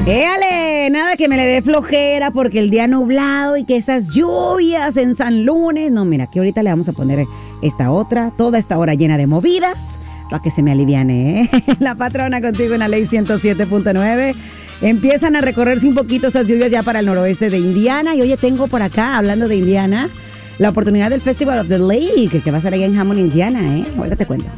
Éale, nada que me le dé flojera porque el día nublado y que esas lluvias en San Lunes. No, mira, que ahorita le vamos a poner toda esta hora llena de movidas para que se me aliviane, ¿eh? La patrona contigo en la ley 107.9. Empiezan a recorrerse un poquito esas lluvias ya para el noroeste de Indiana. Y oye, tengo por acá, hablando de Indiana, la oportunidad del Festival of the Lake, que va a ser allá en Hammond, Indiana, ¿eh? Ahorita te cuento.